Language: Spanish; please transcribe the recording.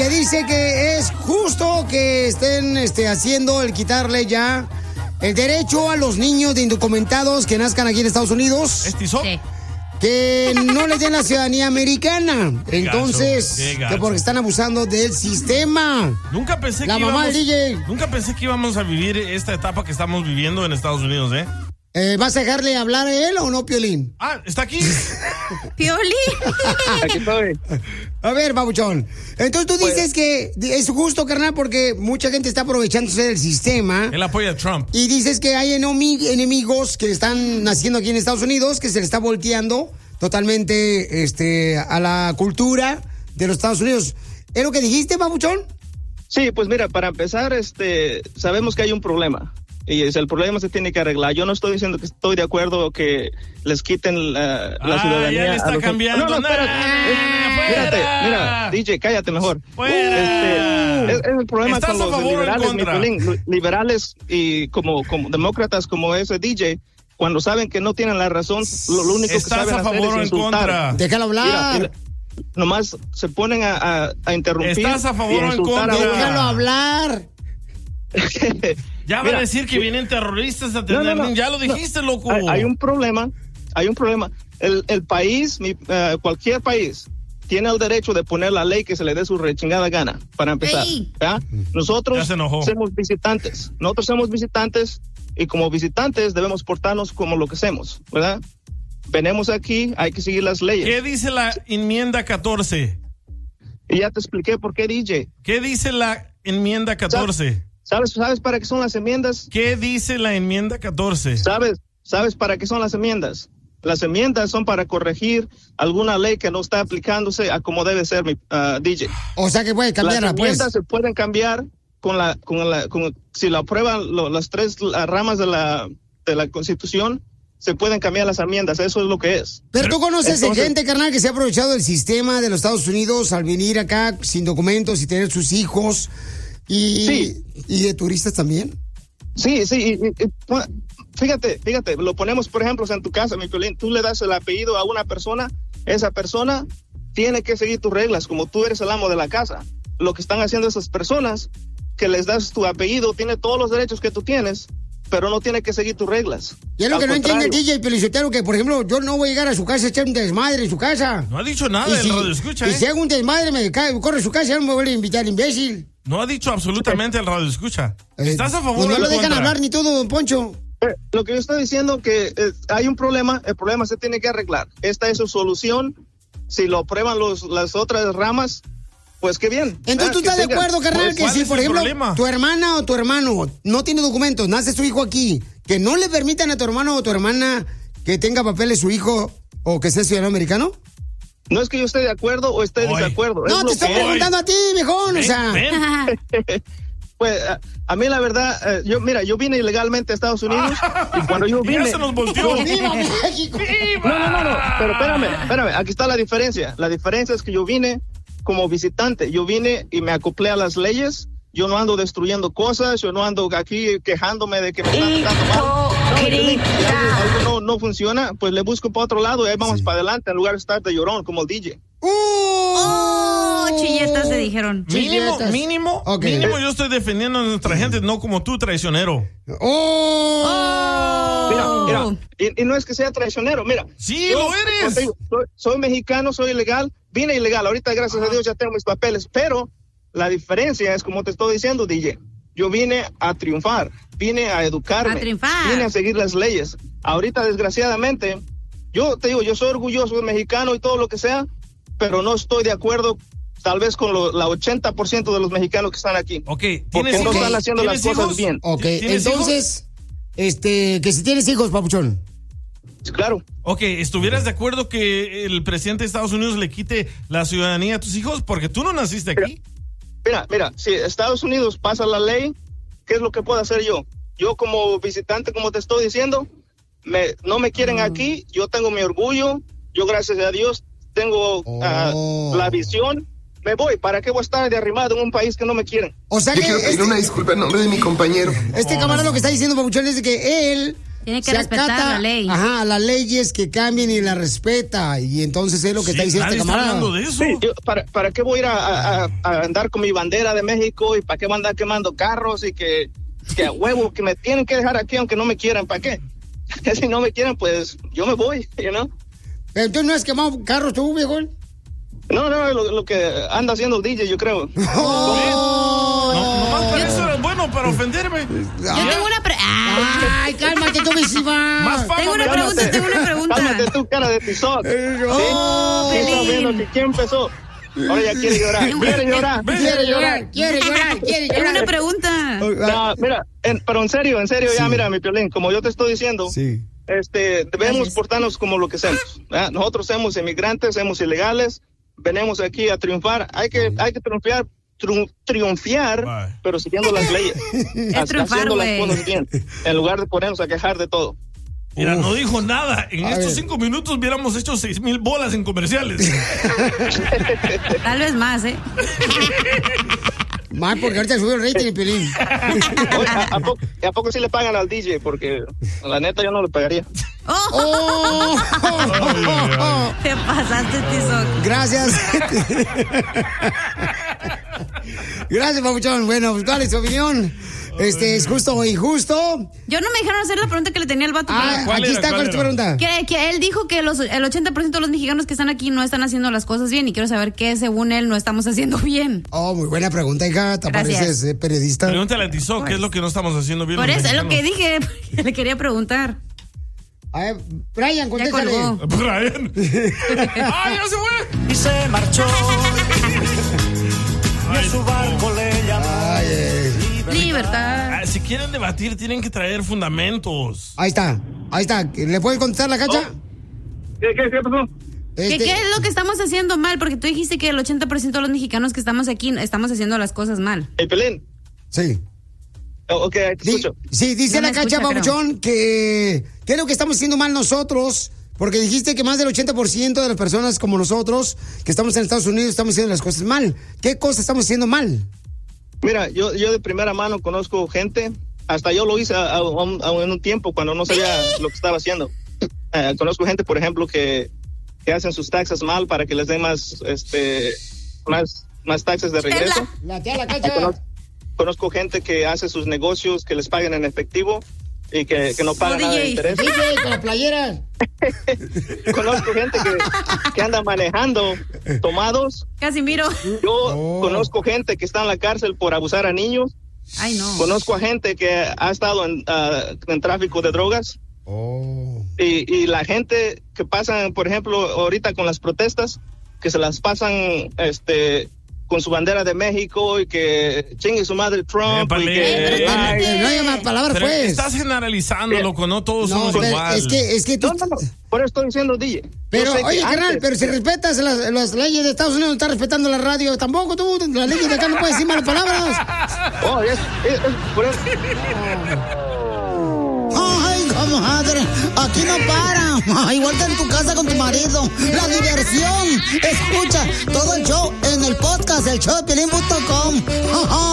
que dice que es justo que estén haciendo el quitarle ya el derecho a los niños de indocumentados que nazcan aquí en Estados Unidos. ¿Estizó? Sí. Que no les den la ciudadanía americana. Entonces, que porque están abusando del sistema. Nunca pensé La mamá del DJ. Nunca pensé que íbamos a vivir esta etapa que estamos viviendo en Estados Unidos, ¿eh? ¿Vas a dejarle hablar a él o no, Piolín? Ah, ¿está aquí? Piolín. Aquí estoy. A ver, babuchón. Entonces tú dices que es justo, carnal, porque mucha gente está aprovechándose del sistema. Él apoya a Trump. Y dices que hay enemigos que están naciendo aquí en Estados Unidos, que se le está volteando totalmente a la cultura de los Estados Unidos. ¿Es lo que dijiste, babuchón? Sí, pues mira, para empezar, sabemos que hay un problema. Y el problema se tiene que arreglar. Yo no estoy diciendo que estoy de acuerdo que les quiten la ciudadanía. Ya le está cambiando. No, espérate. Mira, DJ, cállate mejor. Es el problema con los liberales, liberales y como demócratas como ese DJ, cuando saben que no tienen la razón, lo único que saben hacer es insultar. Déjalo hablar. Mira, nomás se ponen a interrumpir. ¿Estás a favor o en contra? Déjalo hablar. Ya va a decir que vienen terroristas a tener... No, ya lo dijiste, loco. Hay un problema. El país, cualquier país, tiene el derecho de poner la ley que se le dé su rechingada gana, para empezar. Nosotros somos visitantes. Y como visitantes debemos portarnos como lo que hacemos, ¿verdad? Venimos aquí, hay que seguir las leyes. ¿Qué dice la enmienda 14? Y ya te expliqué por qué, DJ. ¿Qué dice la enmienda 14? ¿Sabes para qué son las enmiendas? ¿Qué dice la enmienda 14? ¿Sabes para qué son las enmiendas? Las enmiendas son para corregir alguna ley que no está aplicándose a como debe ser, mi DJ. O sea que puede cambiarla, pues. Las enmiendas se pueden cambiar si la aprueban las tres ramas de la Constitución, se pueden cambiar las enmiendas, eso es lo que es. Pero tú conoces gente, carnal, que se ha aprovechado del sistema de los Estados Unidos al venir acá sin documentos y tener sus hijos. ¿Y de turistas también? Sí, fíjate, lo ponemos, por ejemplo, en tu casa, mi Piolín, tú le das el apellido a una persona, esa persona tiene que seguir tus reglas, como tú eres el amo de la casa. Lo que están haciendo esas personas, que les das tu apellido, tiene todos los derechos que tú tienes, pero no tiene que seguir tus reglas. Y es lo que no entiende el DJ Pelizotero, que por ejemplo, yo no voy a llegar a su casa a echar un desmadre en su casa. No ha dicho nada, el radio escucha, Y si hago un desmadre, corre a su casa, ya no me vuelve a invitar, imbécil. No ha dicho absolutamente el radio escucha. ¿Estás a favor pues no o en lo dejan contra? hablar ni todo, don Poncho. Lo que yo estoy diciendo que hay un problema, el problema se tiene que arreglar. Esta es su solución. Si lo aprueban las otras ramas, pues qué bien. Entonces tú estás de acuerdo, carnal, que si por ejemplo tu hermana o tu hermano no tiene documentos, nace su hijo aquí, que no le permitan a tu hermano o tu hermana que tenga papeles su hijo o que sea ciudadano americano. No es que yo esté de acuerdo o esté de desacuerdo. No, te estoy preguntando a ti, viejón, o sea. Pues a mí la verdad, yo vine ilegalmente a Estados Unidos y cuando yo vine... Ya se nos volteó. ¡Viva México! No, pero espérame, aquí está la diferencia. La diferencia es que yo vine como visitante, yo vine y me acoplé a las leyes. Yo no ando destruyendo cosas, yo no ando aquí quejándome de que me están tratando mal. Si algo no funciona, pues le busco para otro lado y ahí vamos para adelante en lugar de estar de llorón como el DJ. Chilletas se dijeron. Mínimo yo estoy defendiendo a nuestra gente, no como tú, traicionero. Mira, y no es que sea traicionero, mira. Sí, lo eres. Soy mexicano, soy ilegal, vine ilegal, ahorita gracias a Dios ya tengo mis papeles, pero la diferencia es como te estoy diciendo, DJ. Yo vine a triunfar, vine a educarme, vine a seguir las leyes. Ahorita, desgraciadamente, yo te digo, yo soy orgulloso, mexicano y todo lo que sea, pero no estoy de acuerdo tal vez con la 80% de los mexicanos que están aquí. Porque no están haciendo las cosas bien. Ok, entonces, que si tienes hijos, papuchón. Claro. Ok, ¿estuvieras de acuerdo que el presidente de Estados Unidos le quite la ciudadanía a tus hijos? Porque tú no naciste aquí. Mira, si Estados Unidos pasa la ley, ¿qué es lo que puedo hacer yo? Yo como visitante, como te estoy diciendo, no me quieren aquí, yo tengo mi orgullo, yo gracias a Dios tengo la visión, me voy. ¿Para qué voy a estar de arrimado en un país que no me quieren? O sea yo quiero pedir una disculpa en nombre de mi compañero. Camarada lo que está diciendo, papuchón, es de que él Tiene que respetar la ley. Ajá, las leyes que cambien y la respeta. Y entonces es lo que está diciendo este camarada. Está hablando de eso. Sí, ¿para qué voy a ir a andar con mi bandera de México? ¿Y para qué voy a andar quemando carros? Y que a huevo, que me tienen que dejar aquí aunque no me quieran. ¿Para qué? Si no me quieren, pues yo me voy, ¿no? Pero tú no has quemado carros tú, viejo. No, lo que anda haciendo el DJ, yo creo. Nomás para eso era bueno, para ofenderme. Yo tengo una Ay, cálmate tú, misma. Tengo una pregunta. Cálmate tú, cara de tizoc. ¿Sí? Viendo que quién empezó. Ahora ya quiere llorar. Quiere llorar. Tengo una pregunta. No, mira, pero en serio, ya mira, mi Piolín, como yo te estoy diciendo, debemos portarnos como lo que somos. Nosotros somos inmigrantes, somos ilegales, venimos aquí a triunfar. Hay que triunfar, pero siguiendo las leyes, haciendo las cosas bien, en lugar de ponernos a quejar de todo. Mira, no dijo nada. En estos 5 minutos hubiéramos hecho 6,000 bolas en comerciales. Tal vez más, Más porque ahorita subió el rating, Piolín. ¿A poco sí le pagan al DJ? Porque la neta yo no le pagaría. Te pasaste, Tizoc. Gracias. Gracias, papuchón. Bueno, ¿cuál es tu opinión? ¿Es justo o injusto? Yo no me dejaron hacer la pregunta que le tenía al vato. ¿Cuál es tu pregunta? Que él dijo que el 80% de los mexicanos que están aquí no están haciendo las cosas bien y quiero saber qué, según él, no estamos haciendo bien. Muy buena pregunta, hija. ¿Te pareces periodista? Pregúntale a Tizoc qué es lo que no estamos haciendo bien. Por eso es lo que dije, le quería preguntar. A ver, Brian, contéstale. Brian. ¡Ay, ya se fue! Y se marchó. Y a su barco le llamó. Libertad. Si quieren debatir, tienen que traer fundamentos. Ahí está. ¿Le puedes contestar la Cacha? ¿Qué pasó? ¿Qué es lo que estamos haciendo mal? Porque tú dijiste que el 80% de los mexicanos que estamos aquí estamos haciendo las cosas mal. ¿El Pelín? Sí. Ok, te escucho. Sí, dice la Cacha, papuchón, que ¿qué es lo que estamos haciendo mal nosotros? Porque dijiste que más del 80% de las personas como nosotros, que estamos en Estados Unidos, estamos haciendo las cosas mal. ¿Qué cosas estamos haciendo mal? Mira, yo de primera mano conozco gente, hasta yo lo hice en un tiempo cuando no sabía lo que estaba haciendo. Conozco gente, por ejemplo, que hacen sus taxas mal para que les den más taxas de regreso. La Cacha. Conozco gente que hace sus negocios que les paguen en efectivo y que no pagan nada de interés. DJ, con la playera. Conozco gente que anda manejando tomados. Casimiro. Yo conozco gente que está en la cárcel por abusar a niños. Ay, no. Conozco a gente que ha estado en tráfico de drogas. Y la gente que pasan, por ejemplo, ahorita con las protestas, que se las pasan con su bandera de México y que chingue su madre Trump. No hay más palabras, pues. Estás generalizando, loco, no todos somos igual. Es que tú... No, por eso estoy diciendo, DJ. Pero, oye, carnal, pero si respetas las leyes de Estados Unidos, no estás respetando la radio. Tampoco tú, las leyes de acá no puedes decir malas palabras. Por eso. Ay, comadre, aquí no para. Igual que en tu casa con tu marido. La diversión. Escucha todo el show en el podcast, el showdepiolín.com.